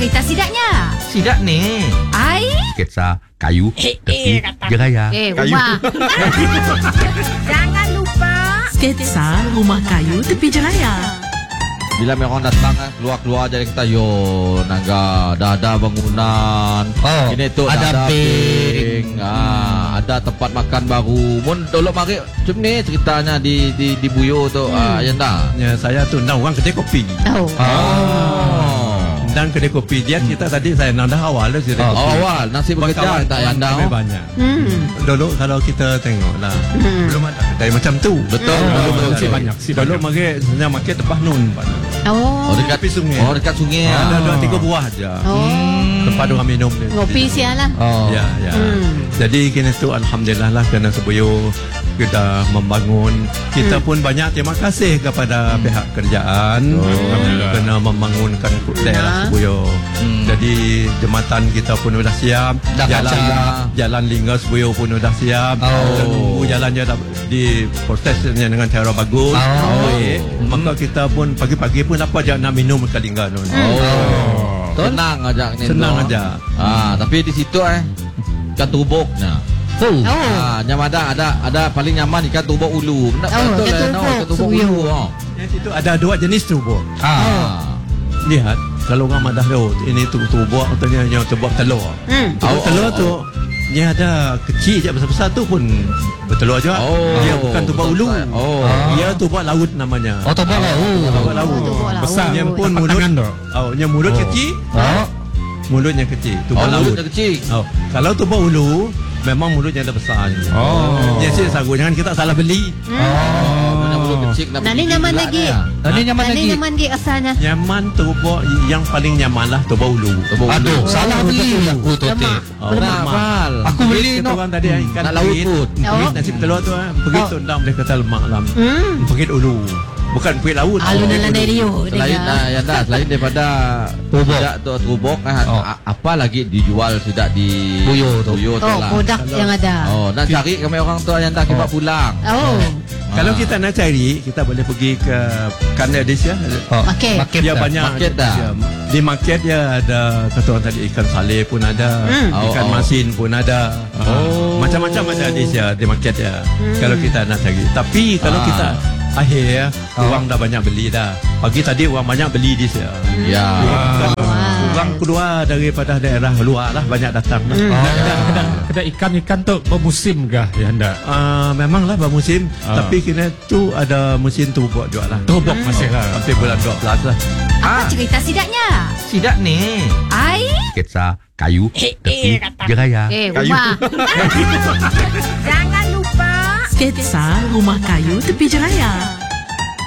cerita sidaknya? Sidak ni. Ai? Sketsa kayu tepi jeraya. Rumah. Jangan lupa Sketsa rumah kayu tepi jeraya. Bila mereka datang keluar-keluar jadi kita yo naga dah ada bangunan. Ini tu ada ping. Ada tempat makan baru. Mun tolong mari macam ni ceritanya di Buyo tu Yanda. Ya, saya tu nak orang kedai kopi. Dan kedai kopi dia kita tadi saya nak dah awal dah kedai kopi. Awal nasi bekerja tak Yanda. Banyak. Dulu kalau kita tengok lah belum ada kedai macam tu. Betul. Masih banyak. Dulu mari sebenarnya market tepas nun. Dekat sungai. Dekat sungai. Ada 2-3 buah aja. Tempat orang minum dia. Ngopi siang lah. Ya. Jadi kini tu alhamdulillah lah kerana Sebuyo kita membangun. Kita pun banyak terima kasih kepada pihak kerajaan kerana membangunkan daerah Sebuyo. Jadi jembatan kita pun sudah siap. Jalan Lingga Sebuyo pun sudah siap. Jalannya dah diprosesnya dengan cara bagus. Baik. Maka kita pun pagi-pagi pun apa aja nak minum ke Lingga tu. Senang aja ni. Senang aja. Tapi di situ ikan tubuknya. Nyaman ada paling nyaman ikan tubuk ulu. Betul ikan tubuk ulu. Di situ ada 2 jenis tubuk. Lihat kalau orang madah laut ini tubuk ataunya yang tubuk telur. Telur tu dia ada kecil je, besar-besar tu pun bertelur juga. Dia bukan tubuk ulu. Dia tubuk laut namanya. Tubuk laut. Tubuk laut. Besar yang pun mulut. Yang mulut kecil. Mulutnya kecil. Tubuk laut. Mulutnya kecil. Kalau tubuk ulu memang mulutnya dah besar. Dia sih sagu, jangan kita salah beli. Mulut kecil nak. Nani nyaman lagi. Nani nyaman lagi. Nyaman lagi asalnya. Nyaman tubuk yang paling nyaman lah tubuk ulu. Aduh, salah beli aku tu. Lemak. Aku beli no. Orang tadi ikan laut pun. Nasi telur tu begitu dah boleh kata lemak lam. Begitu ulu. Bukan pergi laut. Selain daripada tubuk apa lagi dijual tidak di Buyo tu lah. Produk yang ada. Nak cari kami orang tu yang dah kibat pulang. Kalau kita nak cari, kita boleh pergi ke Kanadis ya. Market. Dia banyak. Di market dia ada kata orang tadi ikan saleh pun ada, ikan masin pun ada. Macam-macam ada di dia di market ya. Kalau kita nak cari. Tapi kalau kita akhir orang dah banyak beli dah. Pagi tadi orang banyak beli di sini. Ya. Orang keluar daripada daerah luar lah banyak datang. Kedai ikan tu bermusim kah ya anda? Memanglah bermusim. Tapi kini tu ada musim tubuk juga lah. Tubuk masih lah. Sampai bulan 12 lah. Apa cerita sidaknya? Sidak ni. Ai? Sketsa kayu tepi jeraya. Rumah. Jangan lupa Sketsa rumah kayu tepi jeraya.